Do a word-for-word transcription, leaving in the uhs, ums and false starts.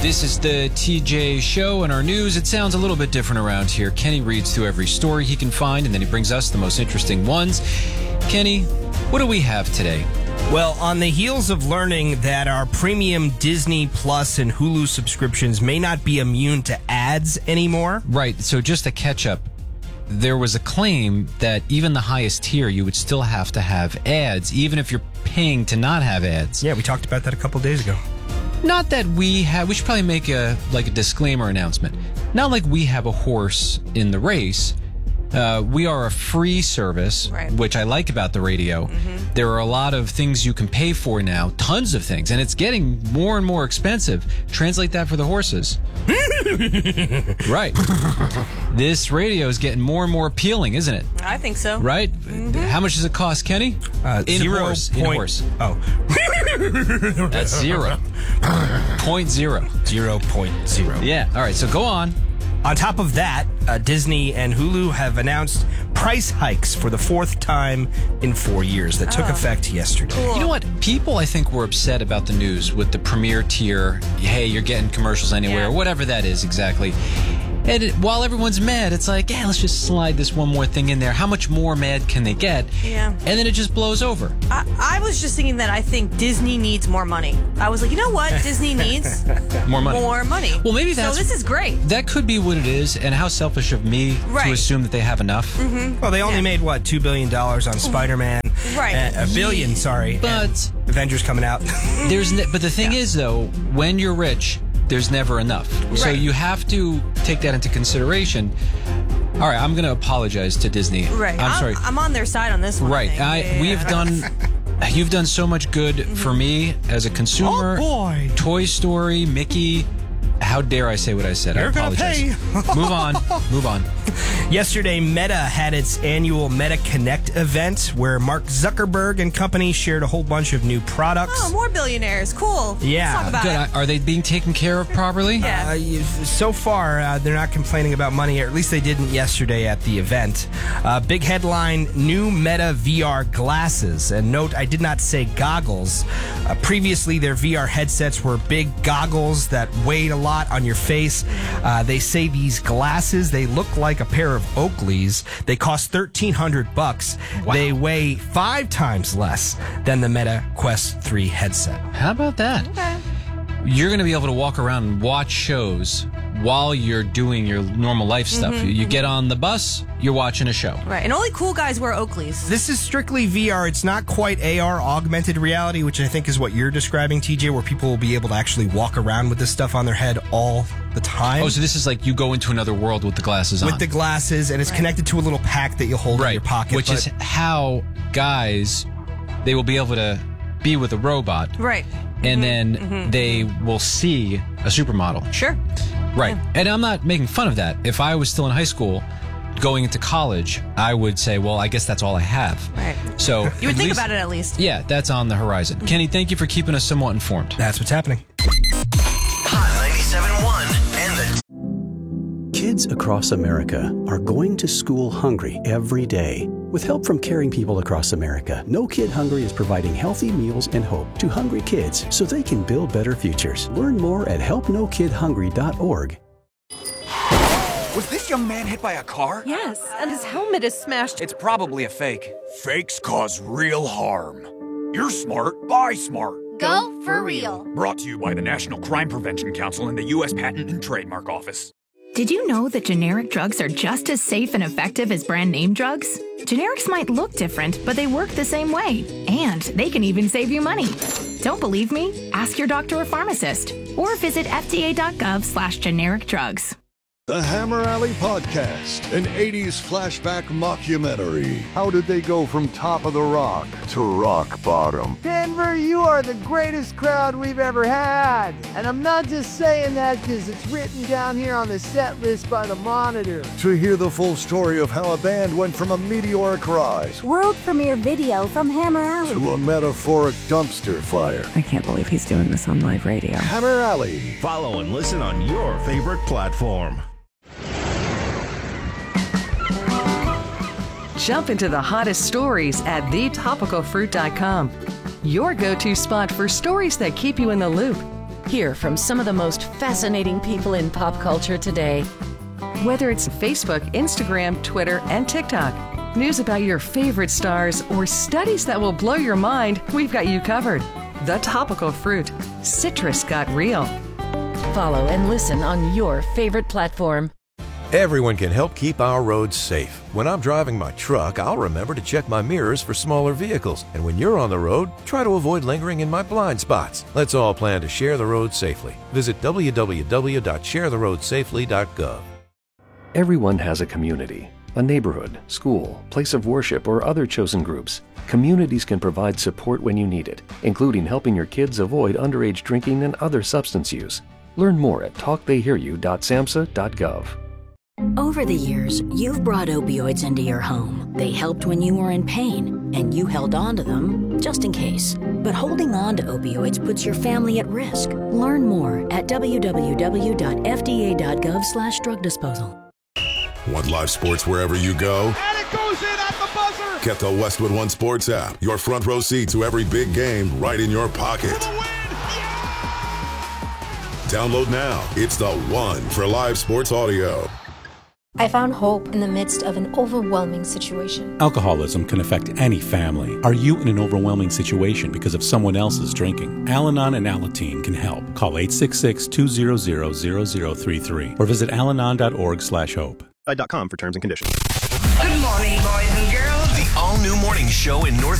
This is the T J Show. In our news, it sounds a little bit different around here. Kenny reads through every story he can find, and then he brings us the most interesting ones. Kenny, what do we have today? Well, on the heels of learning that our premium Disney Plus and Hulu subscriptions may not be immune to ads anymore. Right, so just a catch-up. There was a claim that even the highest tier, you would still have to have ads, even if you're paying to not have ads. Yeah, we talked about that a couple days ago. Not that we have, we should probably make a like a disclaimer announcement. Not like we have a horse in the race. Uh, we are a free service, right, which I like about the radio. Mm-hmm. There are a lot of things you can pay for now, tons of things, and it's getting more and more expensive. Translate that for the horses. Right. This radio is getting more and more appealing, isn't it? I think so. Right? Mm-hmm. How much does it cost, Kenny? Uh, in zero horse. Point, in horse. Oh. That's zero. Point zero. Zero point zero. Yeah. All right, so go on. On top of that, uh, Disney and Hulu have announced price hikes for the fourth time in four years that took oh. effect yesterday. Cool. You know what? People, I think, were upset about the news with the premier tier. Hey, you're getting commercials anywhere, Yeah. or whatever that is exactly. And it, while everyone's mad, it's like, yeah, let's just slide this one more thing in there. How much more mad can they get? Yeah. And then it just blows over. I, I was just thinking that I think Disney needs more money. I was like, you know what? Disney needs More money. more money. Well, maybe that's... So this is great. That could be what it is, and how selfish of me Right. to assume that they have enough. Mm-hmm. Well, they only Yeah. made, what, two billion dollars on Spider-Man? Right. Uh, a billion, Yeah, sorry. but- and Avengers coming out. There's, ne- But the thing Yeah. is, though, when you're rich, there's never enough. So Right. you have to take that into consideration. All right, I'm going to apologize to Disney. Right. I'm sorry. I'm on their side on this one. Right. I, think. I, Yeah, we've yeah. done. You've done so much good for me as a consumer. Oh, boy. Toy Story, Mickey. How dare I say what I said? You're I gonna apologize. pay. Move on. Move on. Yesterday, Meta had its annual Meta Connect event where Mark Zuckerberg and company shared a whole bunch of new products. Oh, more billionaires. Cool. Yeah. Let's talk about Good. it. Are they being taken care of properly? Yeah. Uh, you- so far, uh, they're not complaining about money, or at least they didn't yesterday at the event. Uh, big headline, new Meta V R glasses. And note, I did not say goggles. Uh, previously, their V R headsets were big goggles that weighed a lot on your face. Uh, they say these glasses, they look like a pair of Oakleys. They cost thirteen hundred bucks. Wow. They weigh five times less than the Meta Quest three headset. How about that? Okay. You're going to be able to walk around and watch shows while you're doing your normal life stuff. Mm-hmm. You, you get on the bus, you're watching a show. Right. And only cool guys wear Oakleys. This is strictly V R. It's not quite A R, augmented reality, which I think is what you're describing, T J, where people will be able to actually walk around with this stuff on their head all the time. Oh, so this is like you go into another world with the glasses on. with the glasses, and it's Right. connected to a little pack that you'll hold in right, your pocket. which but- is how guys, they will be able to be with a robot, Right. and then they will see a supermodel. Sure. Right. And I'm not making fun of that. If I was still in high school, going into college, I would say, well, I guess that's all I have. Right. So You at would think least- about it at least. Yeah, that's on the horizon. Kenny, thank you for keeping us somewhat informed. That's what's happening. Hot ninety-seven point one and the Kids across America are going to school hungry every day. With help from caring people across America, No Kid Hungry is providing healthy meals and hope to hungry kids so they can build better futures. Learn more at help no kid hungry dot org. Was this young man hit by a car? Yes, and his helmet is smashed. It's probably a fake. Fakes cause real harm. You're smart, buy smart. Go for real. Brought to you by the National Crime Prevention Council and the U S Patent and Trademark Office. Did you know that generic drugs are just as safe and effective as brand name drugs? Generics might look different, but they work the same way. And they can even save you money. Don't believe me? Ask your doctor or pharmacist. Or visit F D A dot gov slash generic drugs. The Hammer Alley Podcast, an eighties flashback mockumentary. How did they go from top of the rock to rock bottom? Denver, you are the greatest crowd we've ever had. And I'm not just saying that because it's written down here on the set list by the Monitor. To hear the full story of how a band went from a meteoric rise World premiere video from Hammer Alley to a metaphoric dumpster fire. I can't believe he's doing this on live radio. Hammer Alley. Follow and listen on your favorite platform. Jump into the hottest stories at the topical fruit dot com. Your go-to spot for stories that keep you in the loop. Hear from some of the most fascinating people in pop culture today. Whether it's Facebook, Instagram, Twitter, and TikTok, news about your favorite stars, or studies that will blow your mind, we've got you covered. The Topical Fruit. Citrus got real. Follow and listen on your favorite platform. Everyone can help keep our roads safe. When I'm driving my truck, I'll remember to check my mirrors for smaller vehicles. And when you're on the road, try to avoid lingering in my blind spots. Let's all plan to share the road safely. Visit w w w dot share the road safely dot gov. Everyone has a community, a neighborhood, school, place of worship, or other chosen groups. Communities can provide support when you need it, including helping your kids avoid underage drinking and other substance use. Learn more at talk they hear you dot samhsa dot gov. Over the years, you've brought opioids into your home. They helped when you were in pain, and you held on to them just in case. But holding on to opioids puts your family at risk. Learn more at w w w dot f d a dot gov slash drug disposal. Want live sports wherever you go? And it goes in at the buzzer! Get the Westwood One Sports app. Your front row seat to every big game right in your pocket. Download now. It's the one for live sports audio. I found hope in the midst of an overwhelming situation. Alcoholism can affect any family. Are you in an overwhelming situation because of someone else's drinking? Al-Anon and Alateen can help. Call eight six six, two zero zero, zero zero three three or visit alanon dot org slash hope. dot com for terms and conditions. Good morning, boys and girls. The all-new morning show in North